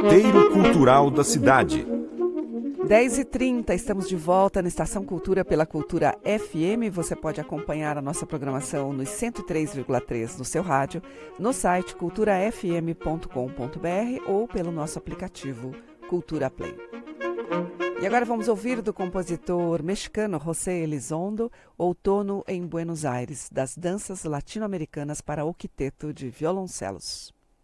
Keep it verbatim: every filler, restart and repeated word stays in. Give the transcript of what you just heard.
Roteiro Cultural da Cidade. dez e trinta, estamos de volta na Estação Cultura pela Cultura F M. Você pode acompanhar a nossa programação nos cento e três vírgula três no seu rádio, no site cultura f m ponto com ponto b r ou pelo nosso aplicativo Cultura Play. E agora vamos ouvir do compositor mexicano José Elizondo, Outono em Buenos Aires, das danças latino-americanas para octeto de violoncelos.